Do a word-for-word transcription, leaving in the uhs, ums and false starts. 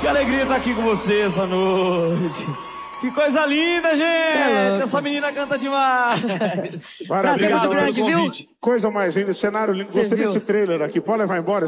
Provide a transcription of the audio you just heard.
Que alegria estar aqui com você essa noite. Que coisa linda, gente! É essa menina canta demais. Prazer muito grande, viu? Coisa mais linda, cenário lindo. Cê Gostei viu? desse trailer aqui. Pode levar embora.